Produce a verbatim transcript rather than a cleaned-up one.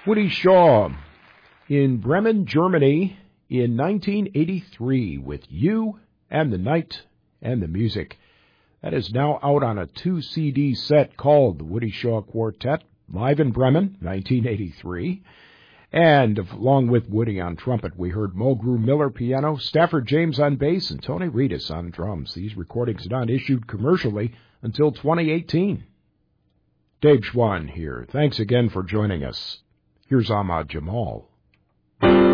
Woody Shaw in Bremen, Germany in nineteen eighty-three with You and the Night and the Music. That is now out on a two C D set called the Woody Shaw Quartet, live in Bremen, nineteen eighty-three. And along with Woody on trumpet, we heard Mulgrew Miller piano, Stafford James on bass, and Tony Reedus on drums. These recordings are not issued commercially until twenty eighteen. Dave Schwann here. Thanks again for joining us. Here's Ahmad Jamal.